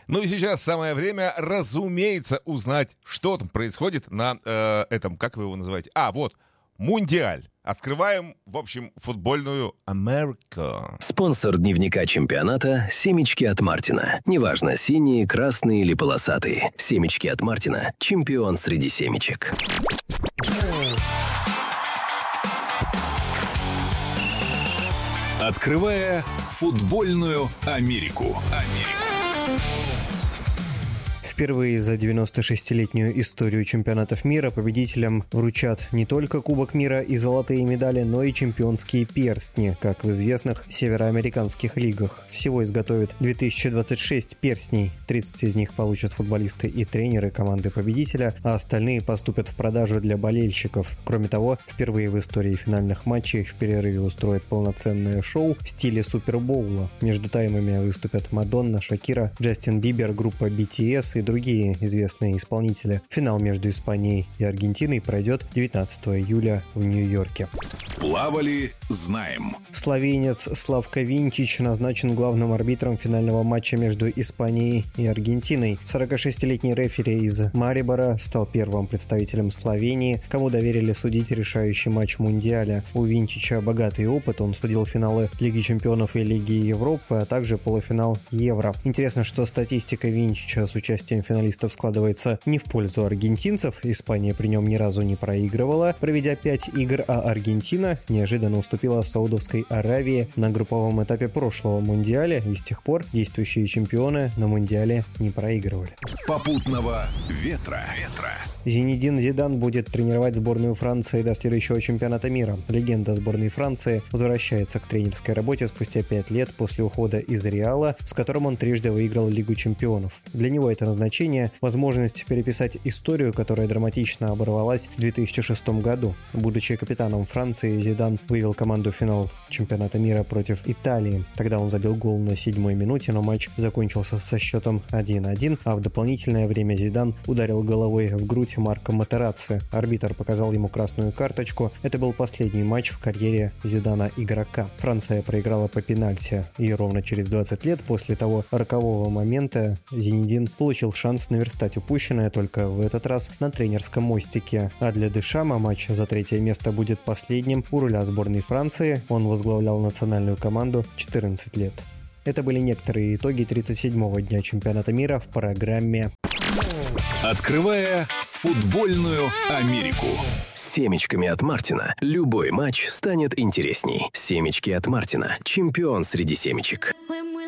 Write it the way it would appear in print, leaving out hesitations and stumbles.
Ну и сейчас самое время, разумеется, узнать, что там происходит на этом, как вы его называете? Вот, Мундиаль. Открываем, в общем, футбольную Америку. Спонсор дневника чемпионата – семечки от Мартина. Неважно, синие, красные или полосатые. Семечки от Мартина – чемпион среди семечек. Открывая футбольную Америку. Впервые за 96-летнюю историю чемпионатов мира победителям вручат не только Кубок мира и золотые медали, но и чемпионские перстни, как в известных североамериканских лигах. Всего изготовят 2026 перстней. 30 из них получат футболисты и тренеры команды победителя, а остальные поступят в продажу для болельщиков. Кроме того, впервые в истории финальных матчей в перерыве устроят полноценное шоу в стиле Супербоула. Между таймами выступят Мадонна, Шакира, Джастин Бибер, группа BTS и другие известные исполнители. Финал между Испанией и Аргентиной пройдет 19 июля в Нью-Йорке. Плавали, знаем. Словенец Славко Винчич назначен главным арбитром финального матча между Испанией и Аргентиной. 46-летний рефери из Марибора стал первым представителем Словении, кому доверили судить решающий матч Мундиаля. У Винчича богатый опыт, он судил финалы Лиги чемпионов и Лиги Европы, а также полуфинал Евро. Интересно, что статистика Винчича с участием финалистов складывается не в пользу аргентинцев. Испания при нем ни разу не проигрывала, проведя 5 игр, а Аргентина неожиданно уступила Саудовской Аравии на групповом этапе прошлого Мундиаля, и с тех пор действующие чемпионы на Мундиале не проигрывали. Попутного ветра. Зинедин Зидан будет тренировать сборную Франции до следующего чемпионата мира. Легенда сборной Франции возвращается к тренерской работе спустя 5 лет после ухода из Реала, с которым он трижды выиграл Лигу чемпионов. Для него это назначение – возможность переписать историю, которая драматично оборвалась в 2006 году. Будучи капитаном Франции, Зидан вывел команду в финал чемпионата мира против Италии. Тогда он забил гол на 7-й минуте, но матч закончился со счетом 1-1, а в дополнительное время Зидан ударил головой в грудь Марко Матерацци. Арбитр показал ему красную карточку. Это был последний матч в карьере Зидана игрока. Франция проиграла по пенальти, и ровно через 20 лет после того рокового момента Зинедин получил шанс наверстать упущенное, только в этот раз на тренерском мостике. А для Дешама матч за третье место будет последним у руля сборной Франции. Он возглавлял национальную команду 14 лет. Это были некоторые итоги 37-го дня чемпионата мира в программе Открывая футбольную Америку. С семечками от Мартина любой матч станет интересней. Семечки от Мартина – чемпион среди семечек.